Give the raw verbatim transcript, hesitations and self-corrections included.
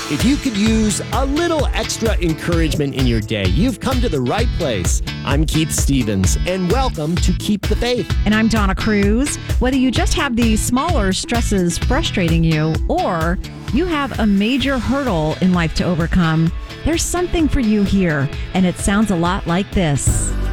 If you could use a little extra encouragement in your day, you've come to the right place. I'm Keith Stevens, and welcome to Keep the Faith. And I'm Donna Cruz. Whether you just have the smaller stresses frustrating you, or you have a major hurdle in life to overcome, there's something for you here, and it sounds a lot like this.